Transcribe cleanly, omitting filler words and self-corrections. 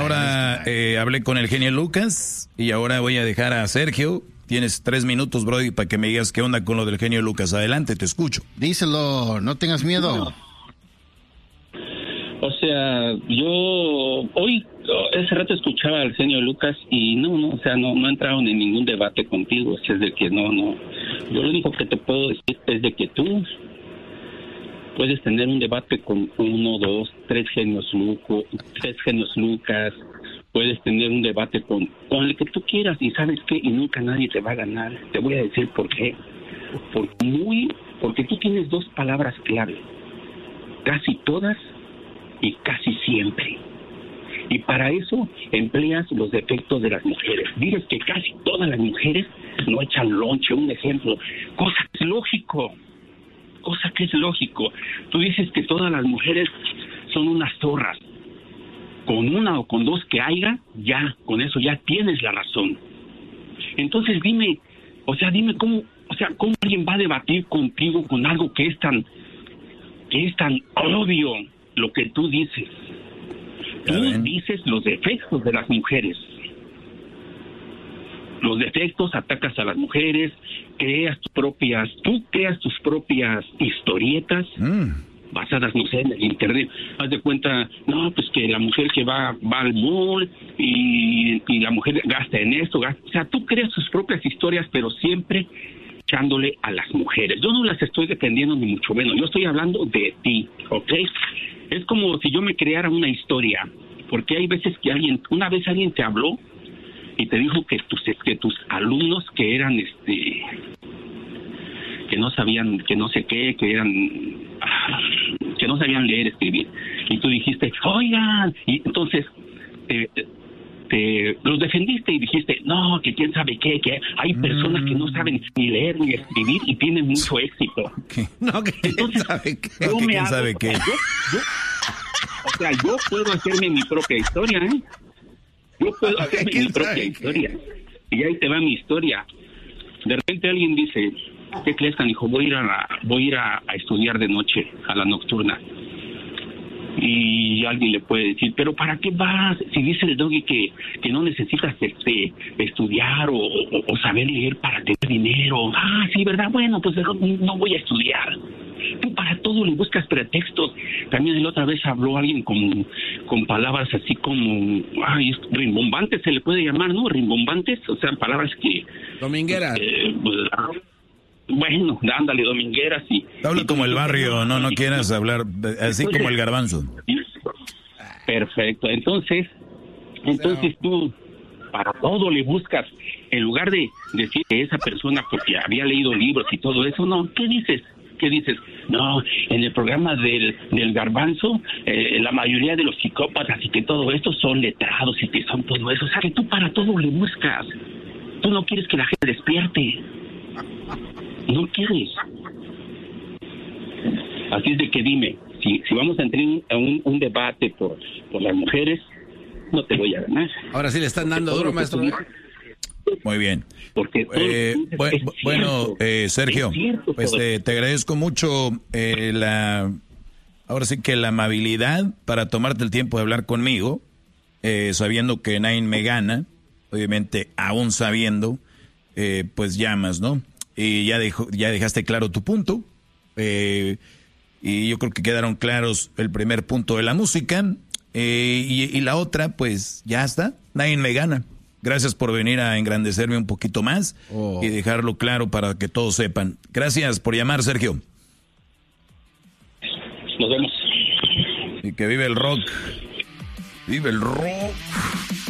Ahora hablé con el genio Lucas y ahora voy a dejar a Sergio. Tienes 3 minutos, Brody, para que me digas qué onda con lo del genio Lucas. Adelante, te escucho. Díselo, no tengas miedo. O sea, yo hoy, ese rato escuchaba al genio Lucas y no entraron en ningún debate contigo. Es de que no. Yo lo único que te puedo decir es de que tú puedes tener un debate con 1, 2, 3 genios Lucas. Puedes tener un debate con el que tú quieras y ¿sabes qué? Y nunca nadie te va a ganar. Te voy a decir por qué. Porque tú tienes 2 palabras clave. Casi todas y casi siempre. Y para eso empleas los defectos de las mujeres. Dices que casi todas las mujeres no echan lonche, un ejemplo. Cosa que es lógico. Tú dices que todas las mujeres son unas zorras. Con 1 o con 2 que haya, ya, con eso ya tienes la razón. Entonces dime cómo alguien va a debatir contigo con algo que es tan obvio lo que tú dices. Tú dices los defectos de las mujeres. Los defectos, atacas a las mujeres, creas tus propias historietas. Basadas, no sé, en el internet. Haz de cuenta, no, pues que la mujer que va al mall y la mujer gasta en esto. O sea, tú creas tus propias historias, pero siempre echándole a las mujeres. Yo no las estoy defendiendo ni mucho menos. Yo estoy hablando de ti, ¿ok? Es como si yo me creara una historia. Porque hay veces que una vez alguien te habló y te dijo que tus alumnos que eran, que no sabían, que no sé qué, que no sabían leer, escribir. Y tú dijiste, oigan, y entonces los defendiste y dijiste, no, que quién sabe qué, que hay personas que no saben ni leer ni escribir y tienen mucho éxito. No, que entonces, quién sabe qué. Yo puedo hacerme mi propia historia, ¿eh? Yo puedo hacerme mi propia historia. Y ahí te va mi historia. De repente alguien dice, ¿qué crees, canijo? Voy a ir a estudiar de noche, a la nocturna. Y alguien le puede decir, ¿pero para qué vas? Si dice el Doggy que no necesitas estudiar o saber leer para tener dinero. Ah, sí, ¿verdad? Bueno, pues no voy a estudiar. Tú para todo le buscas pretextos. También la otra vez habló alguien con palabras así como, rimbombantes se le puede llamar, ¿no? Rimbombantes, o sea, palabras que... Domingueras. Bueno, ándale, domingueras y... Habla como el barrio, no quieras hablar así como el garbanzo. Perfecto, entonces tú para todo le buscas, en lugar de decir que esa persona porque había leído libros y todo eso, no, ¿qué dices? No, en el programa del garbanzo, la mayoría de los psicópatas y que todo esto son letrados y que son todo eso, o sea que tú para todo le buscas, tú no quieres que la gente despierte. No quieres. Así es de que dime, si vamos a entrar en un debate por las mujeres, no te voy a ganar. Ahora sí le están dando duro, maestro. Muy bien. Porque bueno, Sergio, pues te agradezco mucho ahora sí que la amabilidad para tomarte el tiempo de hablar conmigo, sabiendo que nadie me gana, obviamente aún sabiendo, pues llamas, ¿no? Y ya dejaste claro tu punto. Y yo creo que quedaron claros el primer punto de la música. Y la otra, pues ya está. Nadie me gana. Gracias por venir a engrandecerme un poquito más y dejarlo claro para que todos sepan. Gracias por llamar, Sergio. Nos vemos. Y que vive el rock. Vive el rock.